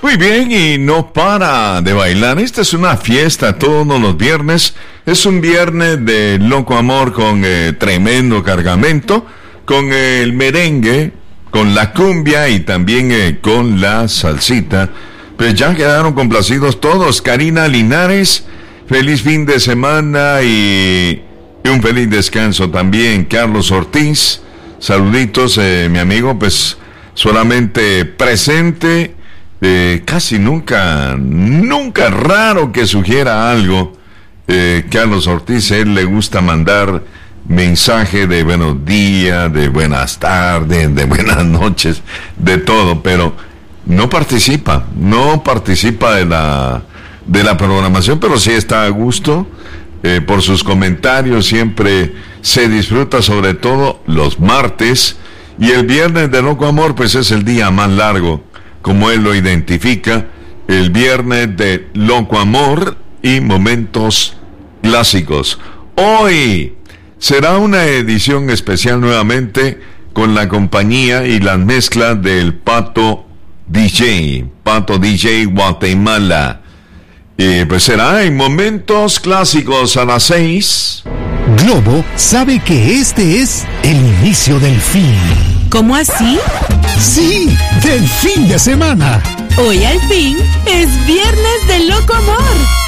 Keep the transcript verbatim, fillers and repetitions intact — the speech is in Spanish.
Muy bien, y no para de bailar. Esta es una fiesta todos los viernes. Es un viernes de loco amor con eh, tremendo cargamento, con eh, el merengue, con la cumbia y también eh, con la salsita. Pues ya quedaron complacidos todos. Karina Linares, feliz fin de semana y, y un feliz descanso también. Carlos Ortiz, saluditos, eh, mi amigo, pues solamente presente. Eh, casi nunca, nunca raro que sugiera algo. Eh, Carlos Ortiz, él le gusta mandar mensaje de buenos días, de buenas tardes, de buenas noches, de todo, pero no participa, no participa de la, de la programación, pero sí está a gusto. Eh, por sus comentarios siempre se disfruta, sobre todo los martes, y el viernes de Loco Amor pues es el día más largo, como él lo identifica, el viernes de Loco Amor y momentos clásicos. Hoy será una edición especial nuevamente con la compañía y las mezclas del Pato D J, Pato D J Guatemala. Y pues será en momentos clásicos a las seis. Globo sabe que este es el inicio del fin. ¿Cómo así? Sí, del fin de semana. Hoy al fin es viernes de Loco Amor.